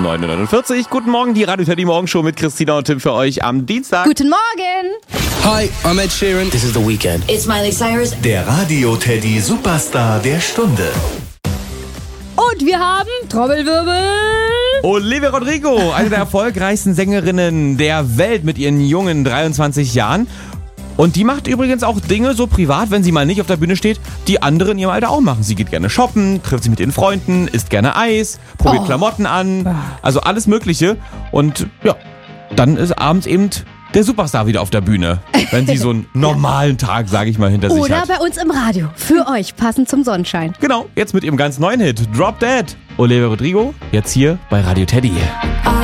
9.49 Uhr. Guten Morgen, die Radio Teddy Morgenshow mit Christina und Tim für euch am Dienstag. Guten Morgen. Hi, I'm Ed Sheeran. This is The Weeknd. It's Miley Cyrus. Der Radio Teddy Superstar der Stunde. Und wir haben Trommelwirbel. Olivia Rodrigo, eine der erfolgreichsten Sängerinnen der Welt mit ihren jungen 23 Jahren. Und die macht übrigens auch Dinge so privat, wenn sie mal nicht auf der Bühne steht, die andere in ihrem Alter auch machen. Sie geht gerne shoppen, trifft sich mit ihren Freunden, isst gerne Eis, probiert Klamotten an, also alles Mögliche. Und ja, dann ist abends eben der Superstar wieder auf der Bühne, wenn sie so einen normalen Tag, sage ich mal, hinter sich hat. Oder bei uns im Radio, für euch, passend zum Sonnenschein. Genau, jetzt mit ihrem ganz neuen Hit, Drop Dead. Olivia Rodrigo, jetzt hier bei Radio Teddy.